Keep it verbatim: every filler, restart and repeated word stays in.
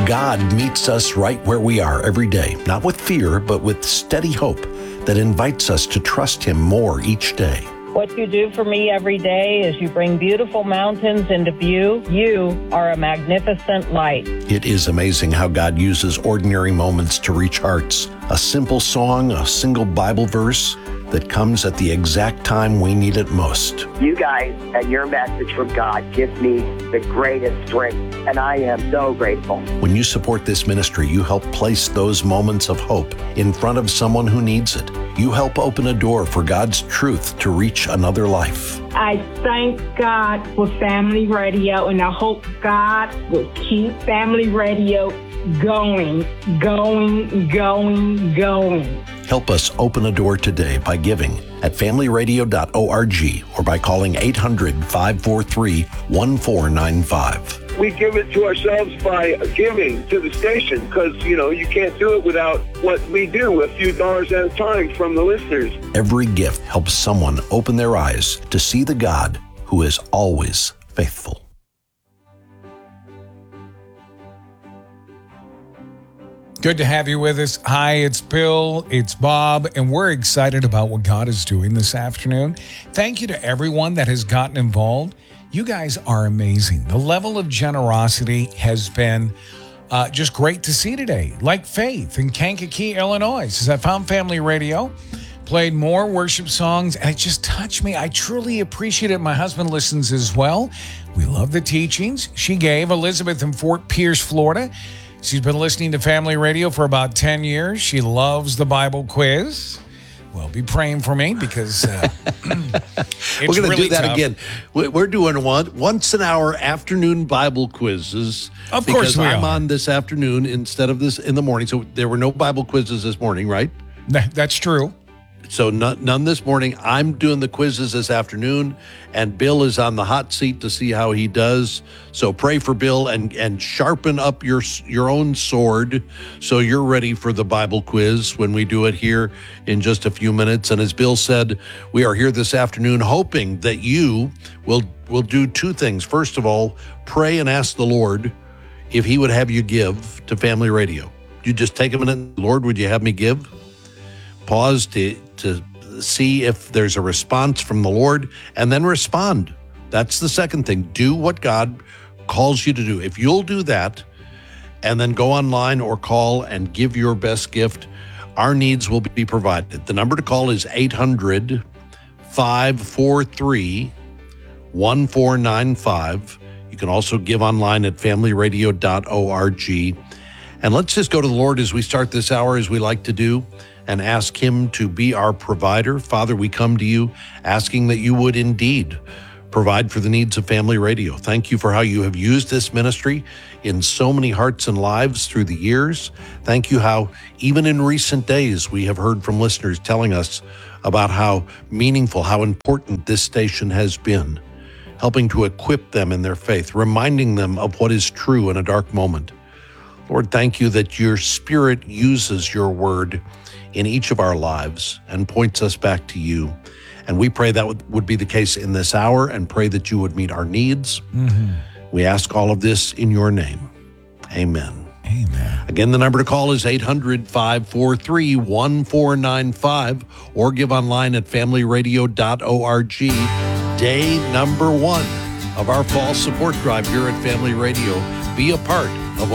God meets us right where we are every day, not with fear, but with steady hope that invites us to trust Him more each day. What you do for me every day is you bring beautiful mountains into view. You are a magnificent light. It is amazing how God uses ordinary moments to reach hearts. A simple song, a single Bible verse that comes at the exact time we need it most. You guys and your message from God gives me the greatest strength, and I am so grateful. When you support this ministry, you help place those moments of hope in front of someone who needs it. You help open a door for God's truth to reach another life. I thank God for Family Radio, and I hope God will keep Family Radio going, going, going, going. Help us open a door today by giving at family radio dot org or by calling eight hundred, five four three, one four nine five. We give it to ourselves by giving to the station because, you know, you can't do it without what we do, a few dollars at a time from the listeners. Every gift helps someone open their eyes to see the God who is always faithful. Good to have you with us. Hi, it's Bill, it's Bob, and we're excited about what God is doing this afternoon. Thank you to everyone that has gotten involved. You guys are amazing. The level of generosity has been uh, just great to see today. Like Faith in Kankakee, Illinois, says, I found Family Radio, played more worship songs, and it just touched me. I truly appreciate it. My husband listens as well. We love the teachings she gave. Elizabeth in Fort Pierce, Florida. She's been listening to Family Radio for about ten years. She loves the Bible quiz. Well, be praying for me because uh, it's We're going to really do that tough. again. We're doing one once an hour afternoon Bible quizzes. Of course because we I'm are. on this afternoon instead of this in the morning. So there were no Bible quizzes this morning, right? That- That's true. So none, none this morning. I'm doing the quizzes this afternoon, and Bill is on the hot seat to see how he does. So pray for Bill and and sharpen up your your own sword so you're ready for the Bible quiz when we do it here in just a few minutes. And as Bill said, we are here this afternoon hoping that you will will do two things. First of all, pray and ask the Lord if He would have you give to Family Radio. You just take a minute, Lord, would you have me give? Pause to to see if there's a response from the Lord, and then respond. That's the second thing. Do what God calls you to do. If you'll do that, and then go online or call and give your best gift, our needs will be provided. The number to call is eight hundred, five four three, one four nine five. You can also give online at family radio dot org. And let's just go to the Lord as we start this hour, as we like to do, and ask Him to be our provider. Father, we come to you asking that you would indeed provide for the needs of Family Radio. Thank you for how you have used this ministry in so many hearts and lives through the years. Thank you how even in recent days we have heard from listeners telling us about how meaningful, how important this station has been, helping to equip them in their faith, reminding them of what is true in a dark moment. Lord, thank you that your Spirit uses your word in each of our lives and points us back to you. And we pray that would, would be the case in this hour, and pray that you would meet our needs. Mm-hmm. We ask all of this in your name. Amen. Amen. Again, the number to call is eight hundred, five four three, one four nine five, or give online at family radio dot org. Day number one of our fall support drive here at Family Radio. Be a part